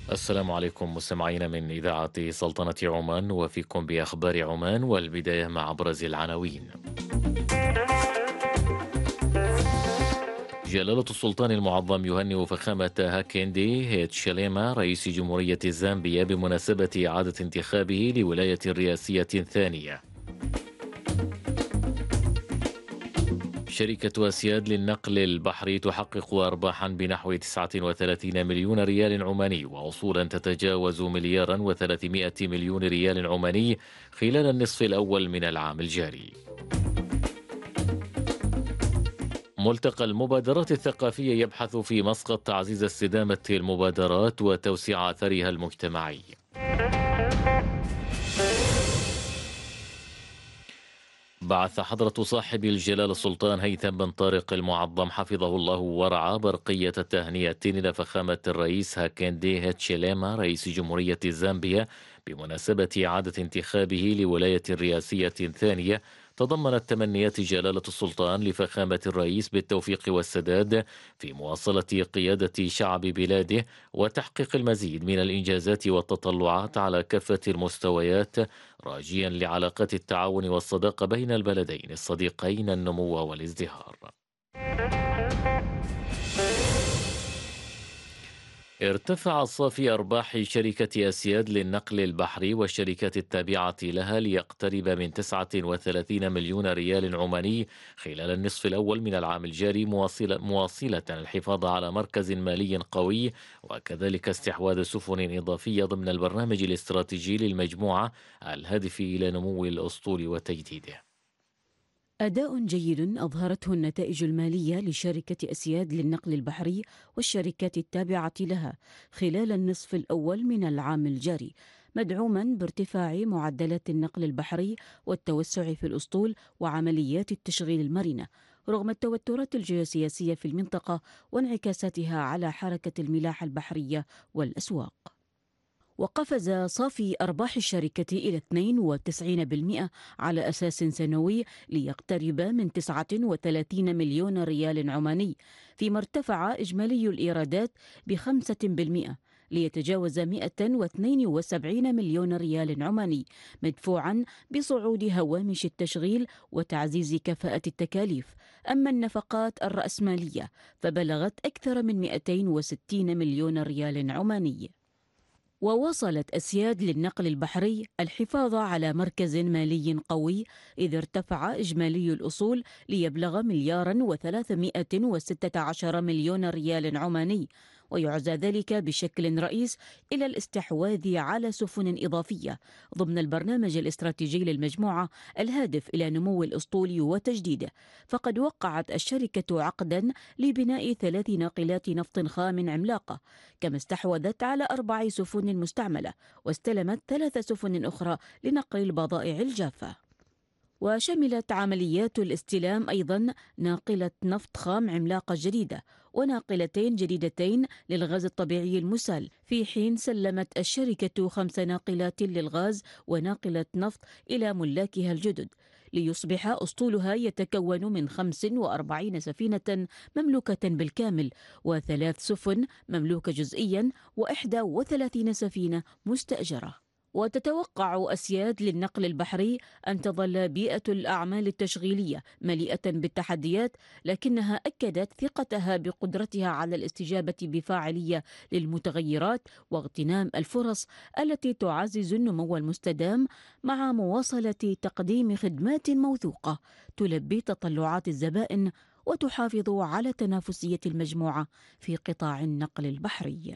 السلام عليكم مستمعين من إذاعة سلطنة عمان، وفيكم بأخبار عمان، والبداية مع أبرز العناوين. جلالة السلطان المعظم يهنئ فخامة هاكيندي هيتشيليما رئيس جمهورية زامبيا بمناسبة إعادة انتخابه لولاية رئاسية ثانية. شركة أسياد للنقل البحري تحقق أرباحا بنحو 39 مليون ريال عماني وأصولا تتجاوز مليارا و300 مليون ريال عماني خلال النصف الأول من العام الجاري. ملتقى المبادرات الثقافية يبحث في مسقط تعزيز استدامة المبادرات وتوسيع أثرها المجتمعي. بعث حضرة صاحب الجلالة السلطان هيثم بن طارق المعظم حفظه الله ورعاه برقية التهنئة إلى فخامة الرئيس هاكيندي هيتشيليما رئيس جمهورية زامبيا بمناسبة إعادة انتخابه لولاية رئاسية ثانية، تضمنت تمنيات جلالة السلطان لفخامة الرئيس بالتوفيق والسداد في مواصلة قيادة شعب بلاده وتحقيق المزيد من الإنجازات والتطلعات على كافة المستويات، راجيا لعلاقات التعاون والصداقة بين البلدين الصديقين النمو والازدهار. ارتفع صافي أرباح شركة أسياد للنقل البحري والشركات التابعة لها ليقترب من 39 مليون ريال عماني خلال النصف الأول من العام الجاري، مواصلة الحفاظ على مركز مالي قوي وكذلك استحواذ سفن إضافية ضمن البرنامج الاستراتيجي للمجموعة الهادف إلى نمو الأسطول وتجديده. أداء جيد أظهرته النتائج المالية لشركة أسياد للنقل البحري والشركات التابعة لها خلال النصف الأول من العام الجاري، مدعوما بارتفاع معدلات النقل البحري والتوسع في الأسطول وعمليات التشغيل المرنة، رغم التوترات الجيوسياسية في المنطقة وانعكاساتها على حركة الملاحة البحرية والأسواق. وقفز صافي أرباح الشركة إلى 92% على أساس سنوي ليقترب من 39 مليون ريال عماني، فيما ارتفع إجمالي الإيرادات ب5% ليتجاوز 172 مليون ريال عماني، مدفوعا بصعود هوامش التشغيل وتعزيز كفاءة التكاليف. أما النفقات الرأسمالية فبلغت أكثر من 260 مليون ريال عماني. وواصلت أسياد للنقل البحري الحفاظ على مركز مالي قوي، إذ ارتفع إجمالي الأصول ليبلغ مليار و316 مليون ريال عماني، ويعزى ذلك بشكل رئيس إلى الاستحواذ على سفن إضافية ضمن البرنامج الاستراتيجي للمجموعة الهادف إلى نمو الأسطول وتجديده. فقد وقعت الشركة عقدا لبناء 3 ناقلات نفط خام عملاقة، كما استحوذت على 4 سفن مستعملة واستلمت 3 سفن أخرى لنقل البضائع الجافة. وشملت عمليات الاستلام أيضا ناقلة نفط خام عملاقة جديدة وناقلتين جديدتين للغاز الطبيعي المسال، في حين سلمت الشركة 5 ناقلات للغاز وناقلة نفط إلى ملاكها الجدد، ليصبح أسطولها يتكون من 45 سفينة مملوكة بالكامل و3 سفن مملوكة جزئيا و31 سفينة مستأجرة. وتتوقع أسياد للنقل البحري أن تظل بيئة الأعمال التشغيلية مليئة بالتحديات، لكنها أكدت ثقتها بقدرتها على الاستجابة بفاعلية للمتغيرات واغتنام الفرص التي تعزز النمو المستدام، مع مواصلة تقديم خدمات موثوقة تلبي تطلعات الزبائن وتحافظ على تنافسية المجموعة في قطاع النقل البحري.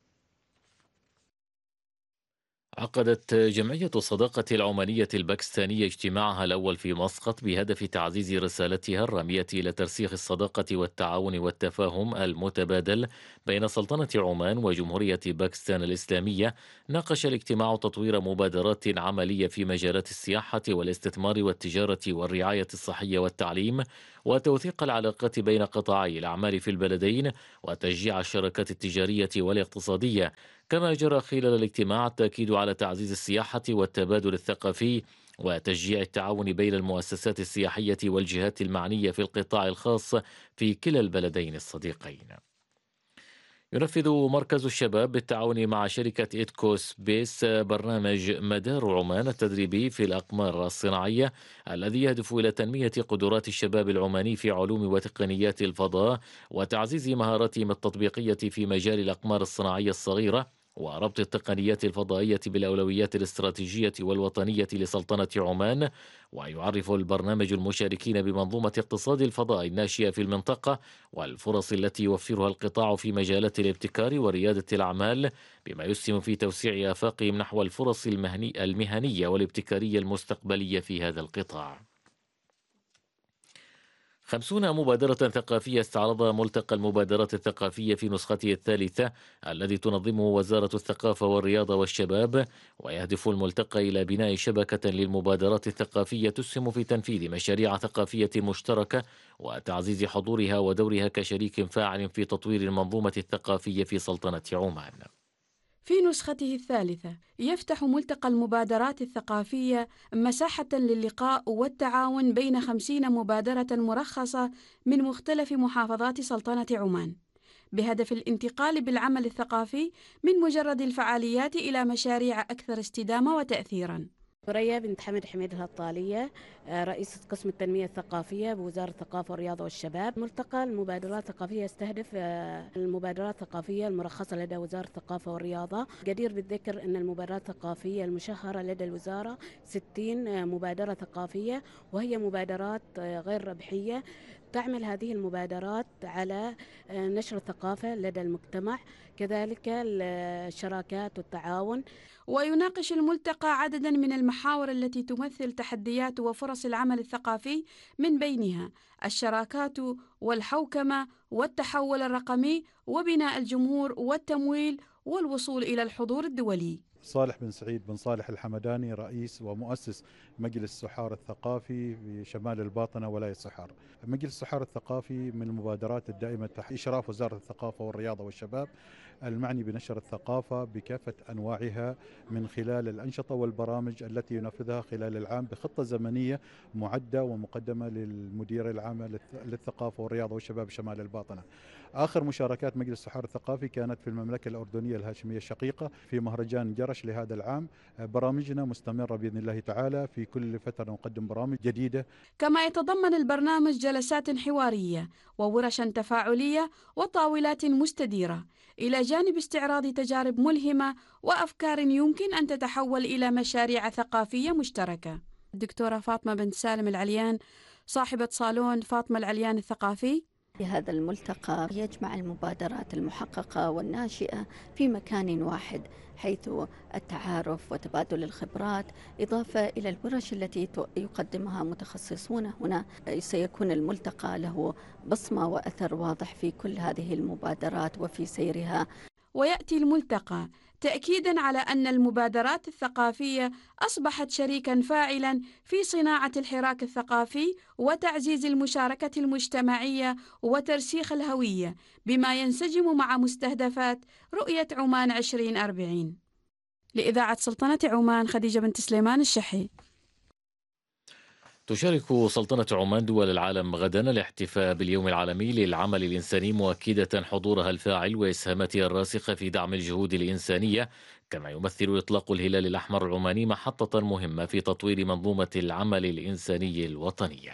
عقدت جمعية الصداقة العمانية الباكستانية اجتماعها الأول في مسقط بهدف تعزيز رسالتها الرامية إلى ترسيخ الصداقة والتعاون والتفاهم المتبادل بين سلطنة عمان وجمهورية باكستان الإسلامية. ناقش الاجتماع تطوير مبادرات عملية في مجالات السياحة والاستثمار والتجارة والرعاية الصحية والتعليم، وتوثيق العلاقات بين قطاعي الأعمال في البلدين، وتشجيع الشراكات التجارية والاقتصادية. كما جرى خلال الاجتماع التأكيد على تعزيز السياحة والتبادل الثقافي وتشجيع التعاون بين المؤسسات السياحية والجهات المعنية في القطاع الخاص في كلا البلدين الصديقين. ينفذ مركز الشباب بالتعاون مع شركة إيدكو سبيس برنامج مدار عمان التدريبي في الأقمار الصناعية الذي يهدف إلى تنمية قدرات الشباب العماني في علوم وتقنيات الفضاء وتعزيز مهاراتهم التطبيقية في مجال الأقمار الصناعية الصغيرة وربط التقنيات الفضائية بالأولويات الاستراتيجية والوطنية لسلطنة عمان. ويعرف البرنامج المشاركين بمنظومة اقتصاد الفضاء الناشئة في المنطقة والفرص التي يوفرها القطاع في مجالات الابتكار وريادة الأعمال، بما يسهم في توسيع آفاقهم نحو الفرص المهنية والابتكارية المستقبلية في هذا القطاع. 50 مبادرة ثقافية استعرض ملتقى المبادرات الثقافية في نسخته الثالثة الذي تنظمه وزارة الثقافة والرياضة والشباب، ويهدف الملتقى إلى بناء شبكة للمبادرات الثقافية تسهم في تنفيذ مشاريع ثقافية مشتركة وتعزيز حضورها ودورها كشريك فاعل في تطوير المنظومة الثقافية في سلطنة عمان. في نسخته الثالثة يفتح ملتقى المبادرات الثقافية مساحة للقاء والتعاون بين 50 مبادرة مرخصة من مختلف محافظات سلطنة عمان، بهدف الانتقال بالعمل الثقافي من مجرد الفعاليات إلى مشاريع أكثر استدامة وتأثيراً. ثريا بنت حمد حميد الهطالية، رئيسة قسم التنمية الثقافية بوزارة الثقافة والرياضة والشباب. ملتقى المبادرات الثقافية يستهدف المبادرات الثقافية المرخصة لدى وزارة الثقافة والرياضة. جدير بالذكر أن المبادرات الثقافية المشهرة لدى الوزارة 60 مبادرة ثقافية، وهي مبادرات غير ربحية. تعمل هذه المبادرات على نشر الثقافة لدى المجتمع، كذلك الشراكات والتعاون. ويناقش الملتقى عددا من المحاور التي تمثل تحديات وفرص العمل الثقافي، من بينها الشراكات والحوكمة والتحول الرقمي وبناء الجمهور والتمويل والوصول إلى الحضور الدولي. صالح بن سعيد بن صالح الحمداني، رئيس ومؤسس مجلس السحار الثقافي في شمال الباطنة ولاية السحار. مجلس السحار الثقافي من المبادرات الدائمة تحت إشراف وزارة الثقافة والرياضة والشباب المعني بنشر الثقافة بكافة أنواعها من خلال الأنشطة والبرامج التي ينفذها خلال العام بخطة زمنية معدة ومقدمة للمدير العام للثقافة والرياضة والشباب شمال الباطنة. آخر مشاركات مجلس السحار الثقافي كانت في المملكة الأردنية الهاشمية الشقيقة في مهرجان جرش لهذا العام. برامجنا مستمرة بإذن الله تعالى، في كل فترة نقدم برامج جديدة. كما يتضمن البرنامج جلسات حوارية وورشا تفاعلية وطاولات مستديرة، إلى جانب استعراض تجارب ملهمة وأفكار يمكن أن تتحول إلى مشاريع ثقافية مشتركة. الدكتورة فاطمة بنت سالم العليان، صاحبة صالون فاطمة العليان الثقافي. هذا الملتقى يجمع المبادرات المحققة والناشئة في مكان واحد، حيث التعارف وتبادل الخبرات إضافة إلى الورش التي يقدمها متخصصون هنا. سيكون الملتقى له بصمة وأثر واضح في كل هذه المبادرات وفي سيرها. ويأتي الملتقى تأكيداً على أن المبادرات الثقافية أصبحت شريكاً فاعلاً في صناعة الحراك الثقافي وتعزيز المشاركة المجتمعية وترسيخ الهوية، بما ينسجم مع مستهدفات رؤية عمان 2040. لإذاعة سلطنة عمان، خديجة بنت سليمان الشحي. تشارك سلطنة عمان دول العالم غدا الاحتفاء باليوم العالمي للعمل الإنساني، مؤكدة حضورها الفاعل وإسهاماتها الراسخة في دعم الجهود الإنسانية. كما يمثل إطلاق الهلال الأحمر العماني محطة مهمة في تطوير منظومة العمل الإنساني الوطنية.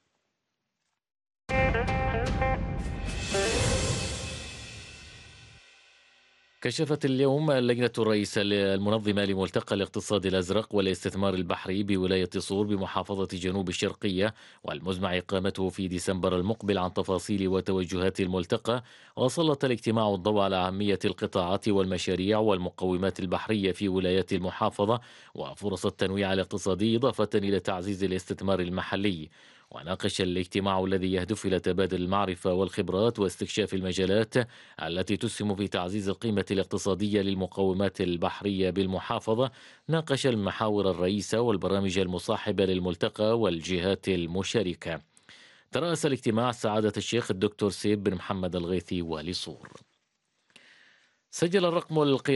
كشفت اليوم اللجنة الرئيسة المنظمة لملتقى الاقتصاد الأزرق والاستثمار البحري بولاية صور بمحافظة جنوب الشرقية، والمزمع إقامته في ديسمبر المقبل، عن تفاصيل وتوجهات الملتقى. وسلط الاجتماع الضوء على أهمية القطاعات والمشاريع والمقومات البحرية في ولايات المحافظة وفرص التنويع الاقتصادي، إضافة إلى تعزيز الاستثمار المحلي. وناقش الاجتماع الذي يهدف إلى تبادل المعرفة والخبرات واستكشاف المجالات التي تسهم في تعزيز القيمة الاقتصادية للمقومات البحرية بالمحافظة، ناقش المحاور الرئيسة والبرامج المصاحبة للملتقى والجهات المشاركة. ترأس الاجتماع سعادة الشيخ الدكتور سيب بن محمد الغيثي والي صور. سجل الرقم القياسي